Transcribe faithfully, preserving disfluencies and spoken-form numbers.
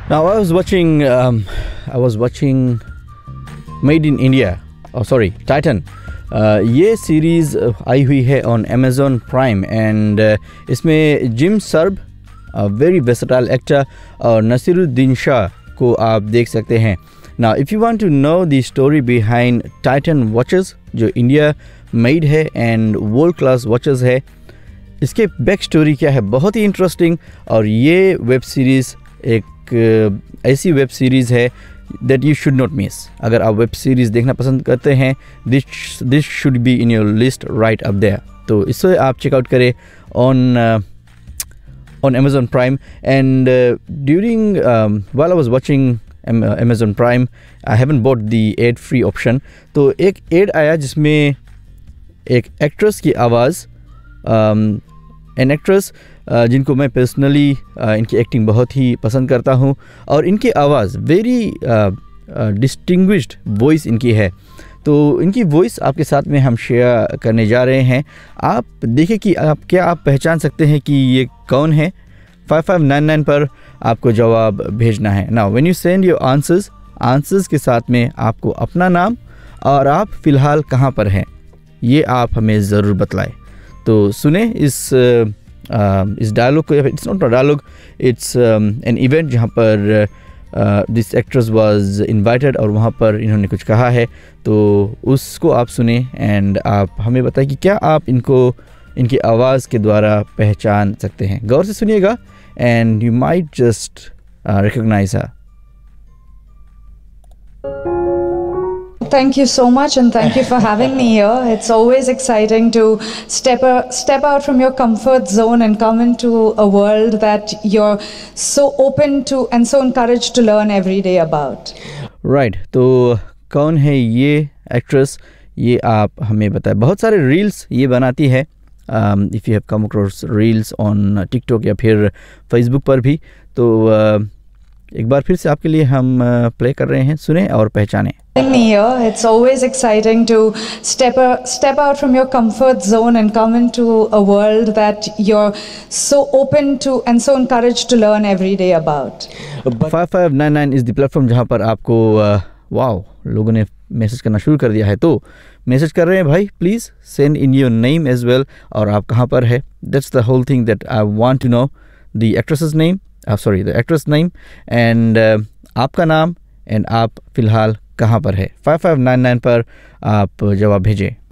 Now I was watching, um, I was watching Made in India. Oh sorry, Titan. Uh, ये series आई हुई है on Amazon Prime and uh, इसमें gym SERB, very वेर्सेटाइल actor, और नसीरुद्दीन शाह को आप देख सकते हैं. Now if you want to know the story behind Titan watches जो इंडिया मेड है एंड वर्ल्ड क्लास वॉचेस है, इसके बैक स्टोरी क्या है, बहुत ही इंटरेस्टिंग. और ये वेब सीरीज़ एक uh, ऐसी वेब सीरीज़ है that you should not miss. अगर आप वेब सीरीज़ देखना पसंद करते हैं, this this should be in your list right up there. तो इसे आप चेकआउट करें on uh, on Amazon Prime. And uh, during um, while I was watching um, uh, Amazon Prime, I haven't bought the ad free option. तो एक ad आया जिसमें एक actress की आवाज़, एन एक्ट्रेस जिनको मैं पर्सनली इनकी एक्टिंग बहुत ही पसंद करता हूँ, और इनकी आवाज़ वेरी डिस्टिंग्विश्ड वॉइस इनकी है. तो इनकी वॉइस आपके साथ में हम शेयर करने जा रहे हैं. आप देखिए कि आप क्या आप पहचान सकते हैं कि ये कौन है. फाइव फाइव नाइन नाइन पर आपको जवाब भेजना है. Now when you send your answers, answers के साथ में आपको अपना नाम और आप फ़िलहाल कहाँ पर हैं ये आप हमें ज़रूर बतलाएं. तो सुने इस uh, इस डायलॉग को. It's not a dialogue, it's an event जहाँ पर दिस एक्ट्रेस वाज इनवाइटेड और वहाँ पर इन्होंने कुछ कहा है. तो उसको आप सुने एंड आप हमें बताएं कि क्या आप इनको इनकी आवाज़ के द्वारा पहचान सकते हैं. गौर से सुनिएगा and you might just recognise her. Thank you so much, and thank you for having me here. It's always exciting to step a, step out from your comfort zone and come into a world that you're so open to and so encouraged to learn every day about. Right. तो कौन है ये actress, ये आप हमें बताएं. बहुत सारे रील्स ये बनाती है. If you have come across reels on TikTok या फिर फेसबुक पर भी. तो uh, एक बार फिर से आपके लिए हम प्ले कर रहे हैं, सुने और पहचाने. It's always exciting to step a, step out from your comfort zone and come into a world that you're so open to and so encouraged to learn every day about. Five five nine nine is the platform जहाँ पर आपको wow लोगों ने message करना शुरू कर दिया है. तो मैसेज कर रहे हैं भाई, please send in your name as well, और आप कहाँ पर है. That's the whole thing that I want to know. The actresses name, sorry the actress name and आपका नाम एंड आप फ़िलहाल कहाँ पर है. फाइव फाइव नाइन नाइन पर आप जवाब भेजें.